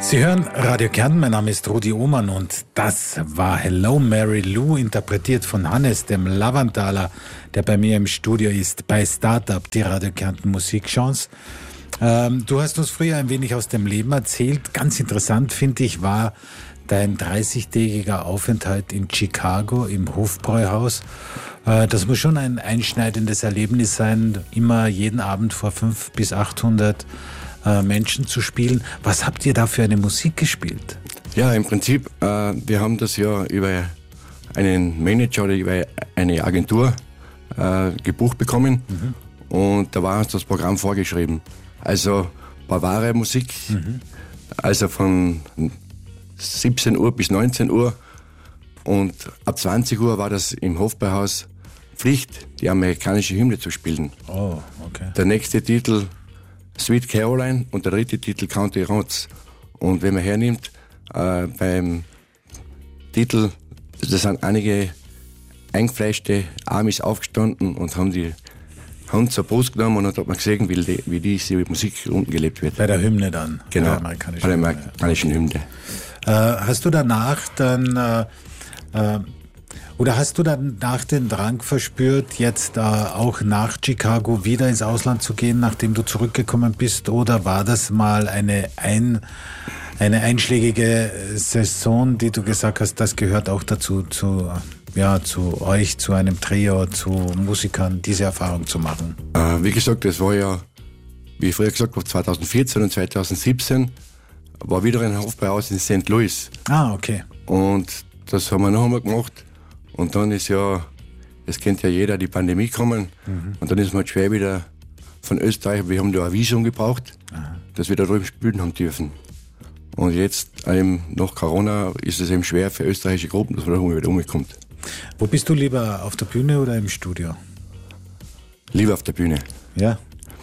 Sie hören Radio Kärnten, mein Name ist Rudi Ohmann und das war Hello Mary Lou, interpretiert von Hannes, dem Lavanthaler, der bei mir im Studio ist, bei Startup, die Radio Kärnten Musikchance. Du hast uns früher ein wenig aus dem Leben erzählt. Ganz interessant, finde ich, war dein 30-tägiger Aufenthalt in Chicago im Hofbräuhaus. Das muss schon ein einschneidendes Erlebnis sein, immer jeden Abend vor 500 bis 800 Menschen zu spielen. Was habt ihr da für eine Musik gespielt? Ja, im Prinzip, wir haben das ja über einen Manager oder über eine Agentur gebucht bekommen und da war uns das Programm vorgeschrieben. Also Bavaria Musik, also von 17 Uhr bis 19 Uhr und ab 20 Uhr war das im Hofbräuhaus Pflicht, die amerikanische Hymne zu spielen. Oh, okay. Der nächste Titel Sweet Caroline und der dritte Titel Country Roads. Und wenn man hernimmt, beim Titel, da sind einige eingefleischte Amis aufgestanden und haben die Hand zur Brust genommen und dann hat man gesehen, wie diese Musik unten gelebt wird. Bei der Hymne dann? Genau, bei der amerikanischen Hymne. Hast du danach dann, oder hast du danach den Drang verspürt, jetzt auch nach Chicago wieder ins Ausland zu gehen, nachdem du zurückgekommen bist? Oder war das mal eine einschlägige Saison, die du gesagt hast, das gehört auch dazu, zu euch, zu einem Trio, zu Musikern, diese Erfahrung zu machen? Wie gesagt, das war ja, wie ich früher gesagt habe, 2014 und 2017 war wieder ein Hofbräuhaus in St. Louis. Ah, okay. Und das haben wir noch einmal gemacht. Und dann ist ja, das kennt ja jeder, die Pandemie kommen. Und dann ist man schwer wieder von Österreich, wir haben da ein Visum gebraucht, dass wir da drüben spielen haben dürfen. Und jetzt, nach Corona, ist es eben schwer für österreichische Gruppen, dass man da wieder umkommt. Wo bist du lieber, auf der Bühne oder im Studio? Lieber auf der Bühne. Ja.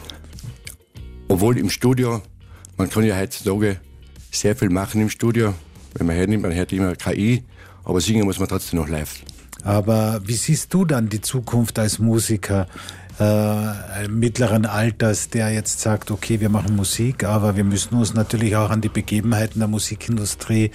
Obwohl im Studio, man kann ja heutzutage sehr viel machen im Studio. Wenn man hernimmt, man hört immer KI, aber singen muss man trotzdem noch live. Aber wie siehst du dann die Zukunft als Musiker mittleren Alters, der jetzt sagt, okay, wir machen Musik, aber wir müssen uns natürlich auch an die Begebenheiten der Musikindustrie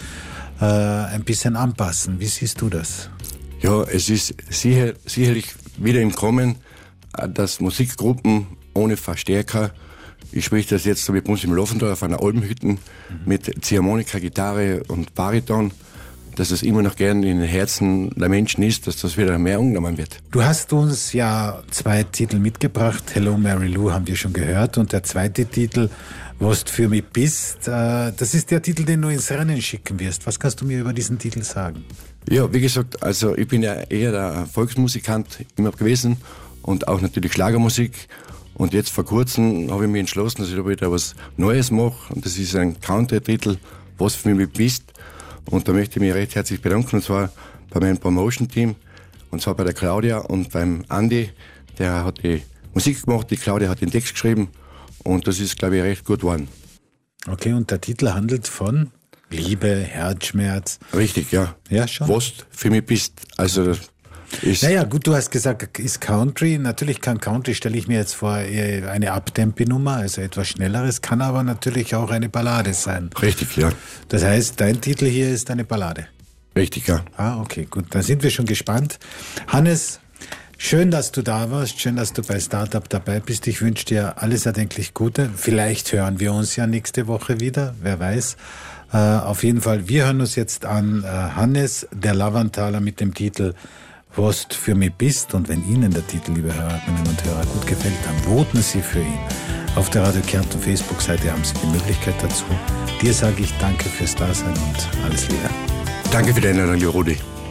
ein bisschen anpassen. Wie siehst du das? Ja, es ist sicherlich wieder im Kommen, dass Musikgruppen ohne Verstärker, ich spreche das jetzt so mit uns im Laufendorf auf einer Albenhütten mit Ziehharmonika, Gitarre und Bariton, dass es immer noch gern in den Herzen der Menschen ist, dass das wieder mehr angenommen wird. Du hast uns ja 2 Titel mitgebracht. Hello Mary Lou haben wir schon gehört. Und der zweite Titel, Was du für mich bist, das ist der Titel, den du ins Rennen schicken wirst. Was kannst du mir über diesen Titel sagen? Ja, wie gesagt, also ich bin ja eher der Volksmusikant immer gewesen und auch natürlich Schlagermusik. Und jetzt vor kurzem habe ich mich entschlossen, dass ich da wieder was Neues mache. Und das ist ein Country-Titel, Was für mich bist. Und da möchte ich mich recht herzlich bedanken, und zwar bei meinem Promotion-Team, und zwar bei der Claudia und beim Andi, der hat die Musik gemacht, die Claudia hat den Text geschrieben und das ist, glaube ich, recht gut geworden. Okay, und der Titel handelt von Liebe, Herzschmerz. Richtig, ja. Ja, schon. Was du für mich bist. Also naja, gut, du hast gesagt, ist Country. Natürlich kann Country, stelle ich mir jetzt vor, eher eine Uptempi-Nummer, also etwas Schnelleres, kann aber natürlich auch eine Ballade sein. Richtig, ja. Das heißt, dein Titel hier ist eine Ballade. Richtig, ja. Ah, okay, gut, dann sind wir schon gespannt. Hannes, schön, dass du da warst, schön, dass du bei Startup dabei bist. Ich wünsche dir alles erdenklich Gute. Vielleicht hören wir uns ja nächste Woche wieder, wer weiß. Auf jeden Fall, wir hören uns jetzt an Hannes, der Lavanthaler, mit dem Titel Was du für mich bist. Und wenn Ihnen der Titel, liebe Hörerinnen und Hörer, gut gefällt, dann voten Sie für ihn. Auf der Radio Kärnten Facebook-Seite haben Sie die Möglichkeit dazu. Dir sage ich danke fürs Dasein und alles Liebe. Danke für deine Einladung, Rudi.